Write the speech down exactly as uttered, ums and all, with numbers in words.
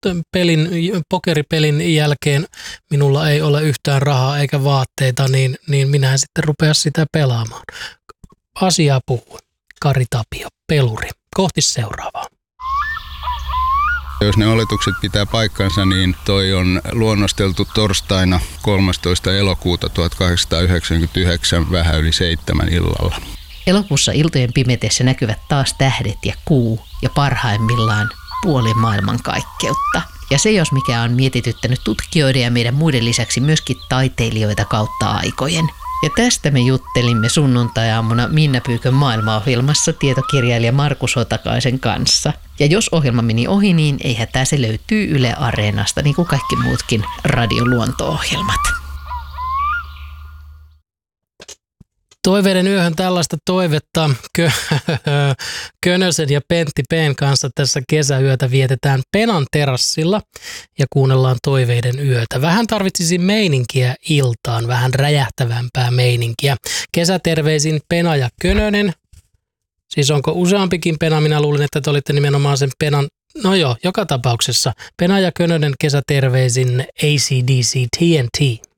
pelin, pokeripelin jälkeen minulla ei ole yhtään rahaa eikä vaatteita, niin, niin minähän sitten rupea sitä pelaamaan. Asiaa puhuu. Kari Tapio, peluri. Kohti seuraavaa. Jos ne oletukset pitää paikkansa, niin toi on luonnosteltu torstaina kolmastoista elokuuta tuhatkahdeksansataayhdeksänkymmentäyhdeksän vähän yli seitsemän illalla. Elokuussa iltojen pimetessä näkyvät taas tähdet ja kuu ja parhaimmillaan puoli maailmankaikkeutta. Ja se jos mikä on mietityttänyt tutkijoiden ja meidän muiden lisäksi myöskin taiteilijoita kautta aikojen. Ja tästä me juttelimme sunnuntai-aamuna Minna Pyykön maailmaohjelmassa tietokirjailija Markus Hotakaisen kanssa. Ja jos ohjelma meni ohi, niin ei hätää, se löytyy Yle Areenasta, niin kuin kaikki muutkin radioluonto-ohjelmat. Toiveiden yöhön tällaista toivetta Kö- Könösen ja Pentti P:n kanssa tässä kesäyötä vietetään Penan terassilla ja kuunnellaan Toiveiden yötä. Vähän tarvitsisi meininkiä iltaan, vähän räjähtävämpää meininkiä. Kesäterveisin Pena ja Könönen. Siis onko useampikin Pena? Minä luulin, että te olitte nimenomaan sen Penan. No joo, joka tapauksessa Pena ja Könönen kesäterveisin A C D C T N T.